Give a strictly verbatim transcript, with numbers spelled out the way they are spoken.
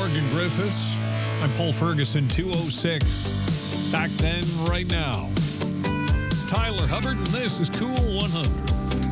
Morgan Griffiths. I'm Paul Ferguson, two oh six. Back then, right now. It's Tyler Hubbard, and this is Cool one hundred.